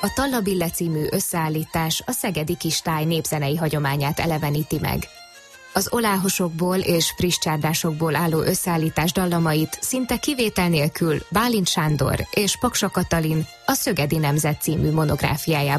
A Tallabille című összeállítás a szegedi kistáj népzenei hagyományát eleveníti meg. Az oláhosokból és friss csárdásokból álló összeállítás dallamait szinte kivétel nélkül Bálint Sándor és Paksa Katalin a Szögedi Nemzet című monográfiájában